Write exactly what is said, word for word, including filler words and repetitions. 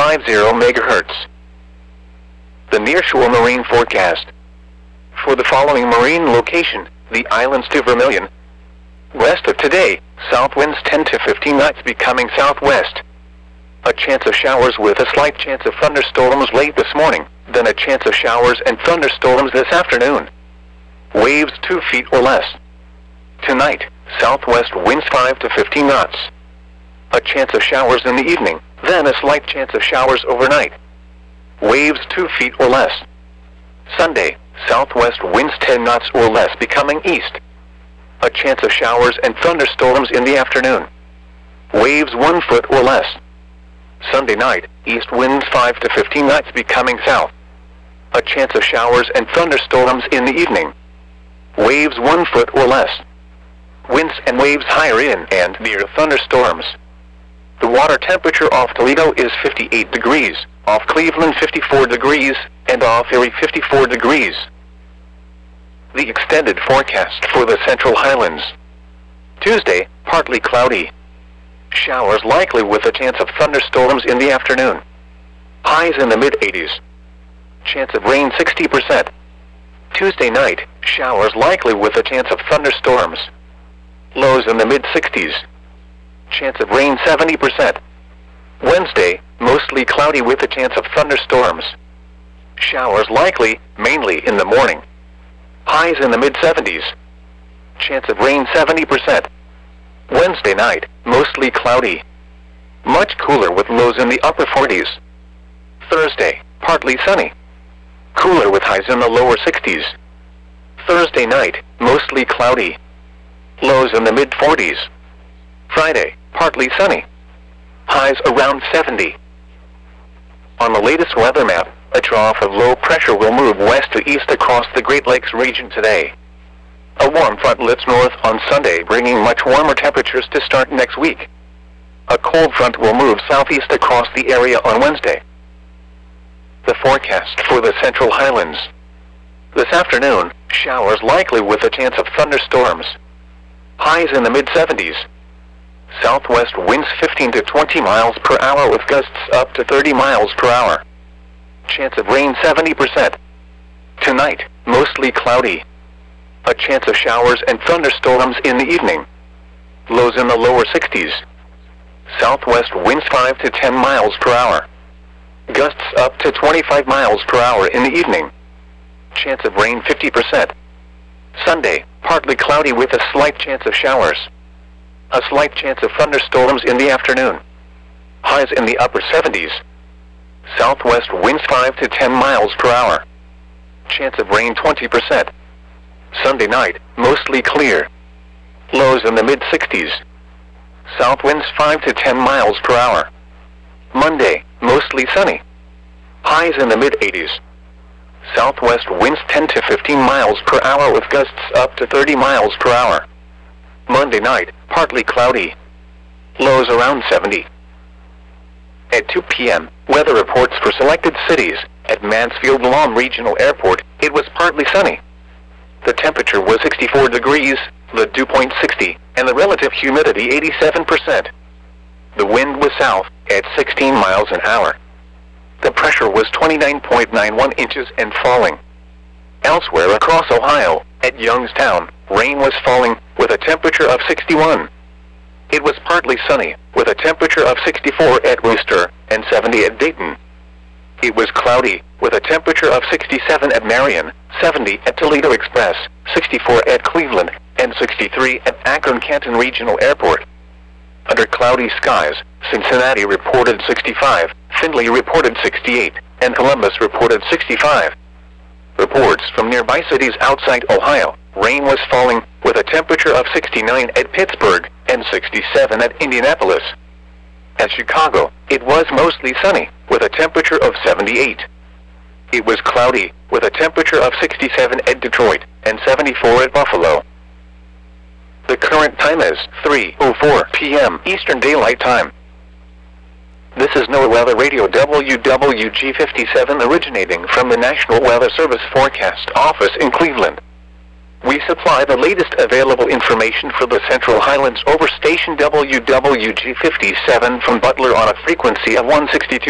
fifty megahertz. The nearshore marine forecast. For the following marine location, the islands to Vermilion. West of today, south winds ten to fifteen knots becoming southwest. A chance of showers with a slight chance of thunderstorms late this morning, then a chance of showers and thunderstorms this afternoon. Waves two feet or less. Tonight, southwest winds five to fifteen knots. A chance of showers in the evening, then a slight chance of showers overnight. Waves two feet or less. Sunday, southwest winds ten knots or less becoming east. A chance of showers and thunderstorms in the afternoon. Waves one foot or less. Sunday night, east winds five to fifteen knots becoming south. A chance of showers and thunderstorms in the evening. Waves one foot or less. Winds and waves higher in and near thunderstorms. The water temperature off Toledo is fifty-eight degrees, off Cleveland fifty-four degrees, and off Erie fifty-four degrees. The extended forecast for the Central Highlands. Tuesday, partly cloudy. Showers likely with a chance of thunderstorms in the afternoon. Highs in the mid eighties. Chance of rain sixty percent. Tuesday night, showers likely with a chance of thunderstorms. Lows in the mid sixties. Chance of rain seventy percent. Wednesday, mostly cloudy with a chance of thunderstorms. Showers likely, mainly in the morning. Highs in the mid seventies. Chance of rain seventy percent. Wednesday night, mostly cloudy. Much cooler with lows in the upper forties. Thursday, partly sunny. Cooler with highs in the lower sixties. Thursday night, mostly cloudy. Lows in the mid forties. Friday, partly sunny. Highs around seventy. On the latest weather map, a trough of low pressure will move west to east across the Great Lakes region today. A warm front lifts north on Sunday, bringing much warmer temperatures to start next week. A cold front will move southeast across the area on Wednesday. The forecast for the Central Highlands. This afternoon, showers likely with a chance of thunderstorms. Highs in the mid seventies. Southwest winds fifteen to twenty miles per hour with gusts up to thirty miles per hour. Chance of rain seventy percent. Tonight, mostly cloudy. A chance of showers and thunderstorms in the evening. Lows in the lower sixties. Southwest winds five to ten miles per hour. Gusts up to twenty-five miles per hour in the evening. Chance of rain fifty percent. Sunday, partly cloudy with a slight chance of showers. A slight chance of thunderstorms in the afternoon. Highs in the upper seventies. Southwest winds five to ten miles per hour. Chance of rain twenty percent. Sunday night, mostly clear. Lows in the mid sixties. South winds five to ten miles per hour. Monday, mostly sunny. Highs in the mid eighties. Southwest winds ten to fifteen miles per hour with gusts up to thirty miles per hour. Monday night, partly cloudy. Lows around seventy. At two p m, weather reports for selected cities. At Mansfield-Lom Regional Airport, it was partly sunny. The temperature was sixty-four degrees, the dew point sixty, and the relative humidity eighty-seven percent. The wind was south, at sixteen miles an hour. The pressure was twenty-nine point nine one inches and falling. Elsewhere across Ohio, at Youngstown, rain was falling, with a temperature of sixty-one. It was partly sunny, with a temperature of sixty-four at Worcester, and seventy at Dayton. It was cloudy, with a temperature of sixty-seven at Marion, seventy at Toledo Express, sixty-four at Cleveland, and sixty-three at Akron-Canton Regional Airport. Under cloudy skies, Cincinnati reported sixty-five, Findlay reported sixty-eight, and Columbus reported sixty-five. Reports from nearby cities outside Ohio, rain was falling, with a temperature of sixty-nine at Pittsburgh, and sixty-seven at Indianapolis. At Chicago, it was mostly sunny, with a temperature of seventy-eight. It was cloudy, with a temperature of sixty-seven at Detroit, and seventy-four at Buffalo. The current time is three oh four p m Eastern Daylight Time. This is NOAA Weather Radio W W G fifty-seven originating from the National Weather Service Forecast Office in Cleveland. We supply the latest available information for the Central Highlands over station W W G fifty-seven from Butler on a frequency of one sixty-two